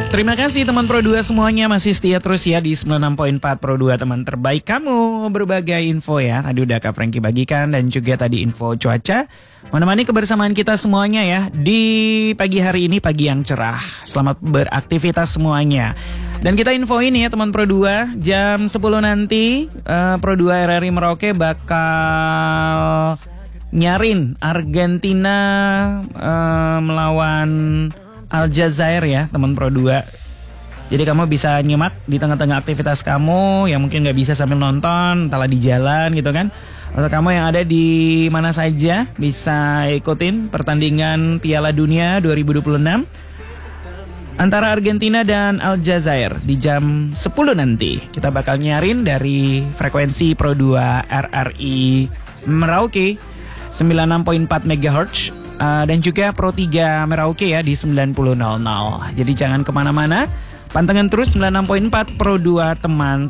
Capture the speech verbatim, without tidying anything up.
Terima kasih teman Pro dua semuanya masih setia terus ya di sembilan puluh enam koma empat Pro dua, teman terbaik kamu. Berbagai info ya, tadi udah Kak Frankie bagikan, dan juga tadi info cuaca menemani kebersamaan kita semuanya ya di pagi hari ini, pagi yang cerah. Selamat beraktivitas semuanya. Dan kita info ini ya teman Pro dua, jam sepuluh nanti uh, Pro dua R R I Merauke bakal nyarin Argentina uh, melawan Aljazair ya teman Pro dua. Jadi kamu bisa nyimak di tengah-tengah aktivitas kamu yang mungkin gak bisa sambil nonton, entahlah di jalan gitu kan. Atau kamu yang ada di mana saja bisa ikutin pertandingan Piala Dunia dua ribu dua puluh enam antara Argentina dan Aljazair di jam sepuluh nanti. Kita bakal nyarin dari frekuensi Pro dua R R I Merauke sembilan puluh enam koma empat megahertz uh, dan juga Pro tiga Merauke ya di sembilan puluh nol nol. Jadi jangan kemana-mana, pantengin terus sembilan puluh enam koma empat Pro dua teman